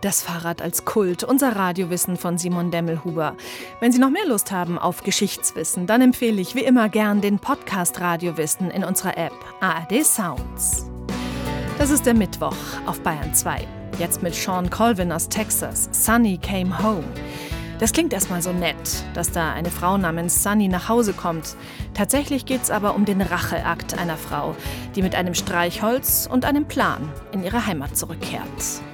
Das Fahrrad als Kult, unser Radiowissen von Simon Demmelhuber. Wenn Sie noch mehr Lust haben auf Geschichtswissen, dann empfehle ich wie immer gern den Podcast Radiowissen in unserer App ARD Sounds. Das ist der Mittwoch auf Bayern 2. Jetzt mit Sean Colvin aus Texas. Sunny came home. Das klingt erstmal so nett, dass da eine Frau namens Sunny nach Hause kommt. Tatsächlich geht's aber um den Racheakt einer Frau, die mit einem Streichholz und einem Plan in ihre Heimat zurückkehrt.